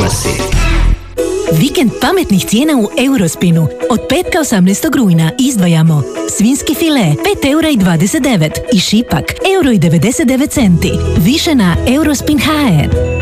oglasi. Vikend pametnih cijena u Eurospinu. Od petka 18. rujna izdvajamo svinjski file 5,29 € i šipak 1,99 €. Više na Eurospin.hr.